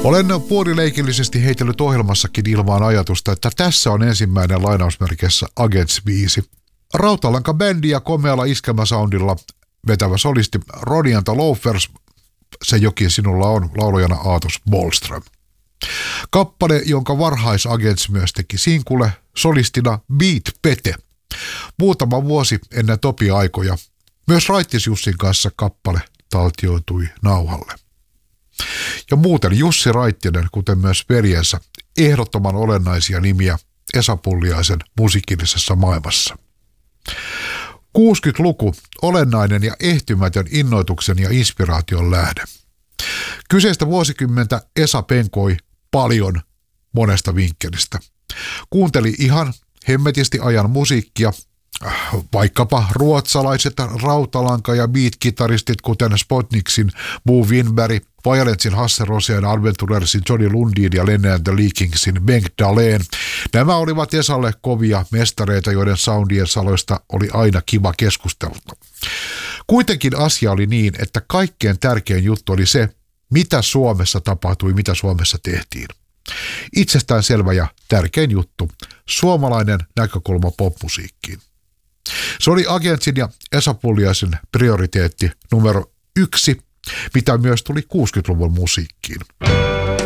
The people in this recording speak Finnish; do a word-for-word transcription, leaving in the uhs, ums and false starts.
Olen puolileikillisesti heitellyt ohjelmassakin ilmaan ajatusta, että tässä on ensimmäinen lainausmerkissä Agents-biisi. Rautalanka-bändi ja komealla iskelmäsoundilla vetävä solisti Ronny and the Loafers, Se jokin sinulla on, laulajana Aatos Bollström. Kappale, jonka varhais Agents myös teki sinkulle, solistina Beat Pete. Muutama vuosi ennen Topi-aikoja. Myös Raittis Jussin kanssa kappale taltioitui nauhalle. Ja muuten Jussi Raittinen, kuten myös veljensä, ehdottoman olennaisia nimiä Esa Pulliaisen musiikillisessa maailmassa. kuusikymmentäluku, olennainen ja ehtymätön innoituksen ja inspiraation lähde. Kyseistä vuosikymmentä Esa penkoi paljon monesta vinkkelistä. Kuunteli ihan hemmetisti ajan musiikkia, vaikkapa ruotsalaiset rautalanka- ja beat-kitaristit, kuten Spotniksin Bo Winberg, Violencen Hasse Rosén, Adventurersin Johnny Lundin ja Lenny and the Leakingsin Bengt Dahlén. Nämä olivat Esalle kovia mestareita, joiden soundien saloista oli aina kiva keskustella. Kuitenkin asia oli niin, että kaikkein tärkein juttu oli se, mitä Suomessa tapahtui, mitä Suomessa tehtiin. Itsestään selvä ja tärkein juttu, suomalainen näkökulma popmusiikkiin. Se oli Agentsin ja Esa Pulliaisen prioriteetti numero yksi, mitä myös tuli kuusikymmentäluvun musiikkiin.